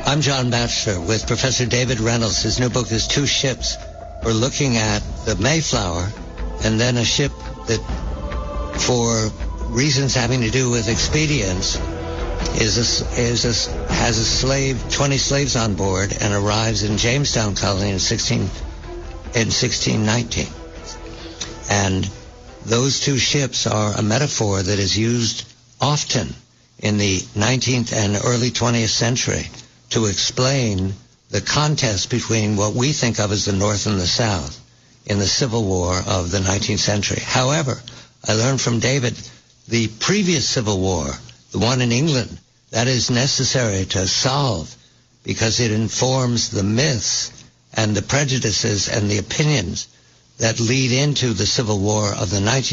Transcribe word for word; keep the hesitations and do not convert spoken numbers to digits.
I'm John Batchelor with Professor David Reynolds. His new book is Two Ships. We're looking at the Mayflower and then a ship that, for reasons having to do with expedience, is a, is a, has a slave, twenty slaves on board, and arrives in Jamestown Colony in sixteen in sixteen nineteen. And those two ships are a metaphor that is used often in the nineteenth and early twentieth century to explain the contest between what we think of as the North and the South in the Civil War of the nineteenth century. However, I learned from David the previous Civil War, the one in England, that is necessary to solve because it informs the myths and the prejudices and the opinions that lead into the Civil War of the nineteenth